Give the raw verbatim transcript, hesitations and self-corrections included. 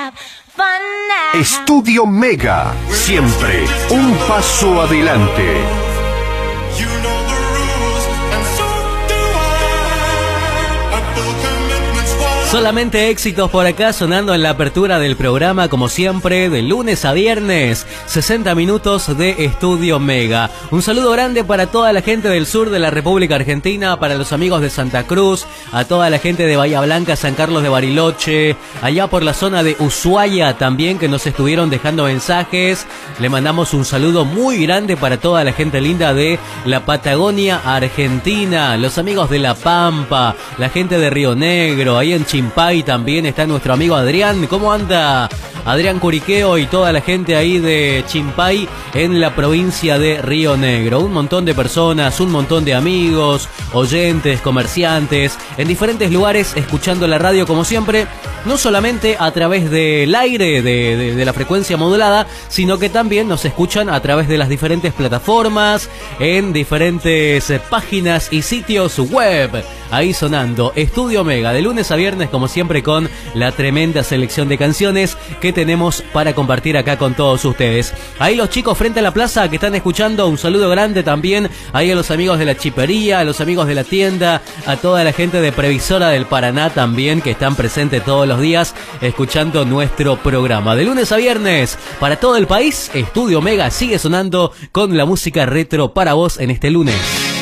Estudio Mega, siempre un paso adelante. Solamente éxitos por acá sonando en la apertura del programa, como siempre, de lunes a viernes, sesenta minutos de Estudio Mega. Un saludo grande para toda la gente del sur de la República Argentina, para los amigos de Santa Cruz, a toda la gente de Bahía Blanca, San Carlos de Bariloche, allá por la zona de Ushuaia también, que nos estuvieron dejando mensajes. Le mandamos un saludo muy grande para toda la gente linda de la Patagonia Argentina, los amigos de La Pampa, la gente de Río Negro, ahí en Chimpay también está nuestro amigo Adrián. ¿Cómo anda Adrián Curiqueo y toda la gente ahí de Chimpay en la provincia de Río Negro? Un montón de personas, un montón de amigos, oyentes, comerciantes, en diferentes lugares escuchando la radio como siempre, no solamente a través del aire de, de, de la frecuencia modulada, sino que también nos escuchan a través de las diferentes plataformas, en diferentes eh, páginas y sitios web. Ahí sonando Estudio Mega de lunes a viernes, como siempre, con la tremenda selección de canciones que tenemos para compartir acá con todos ustedes. Ahí los chicos frente a la plaza que están escuchando, un saludo grande también ahí a los amigos de la chipería, a los amigos de la tienda, a toda la gente de Previsora del Paraná también, que están presentes todos los días escuchando nuestro programa. De lunes a viernes para todo el país, Estudio Mega sigue sonando con la música retro para vos en este lunes.